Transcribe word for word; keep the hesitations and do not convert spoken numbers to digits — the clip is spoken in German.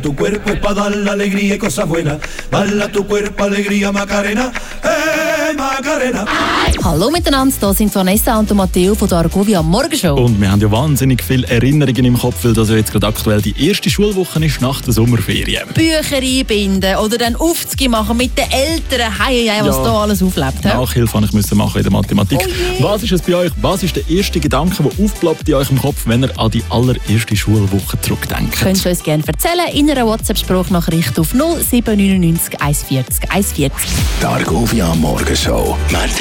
Tu cuerpo es pa' dar la alegría y cosas buenas. Bala tu cuerpo, alegría, Macarena. Hey, Macarena. Hallo miteinander, hier sind Vanessa und Matteo von der Argovia Morgenshow. Und wir haben ja wahnsinnig viele Erinnerungen im Kopf, weil das ja jetzt gerade aktuell die erste Schulwoche ist nach der Sommerferien. Bücher einbinden oder dann Aufzüge machen mit den Eltern. Hei, hei, was Ja. da alles auflebt. he? Nachhilfe musste ich machen in der Mathematik. Oh je. Was ist es bei euch? Was ist der erste Gedanke, der aufploppt in eurem Kopf, wenn ihr an die allererste Schulwoche zurückdenkt? Könnt ihr uns gerne erzählen in einer WhatsApp-Sprachnachricht auf null sieben neun neun eins vierzig eins vierzig. Die Argovia Morgenshow.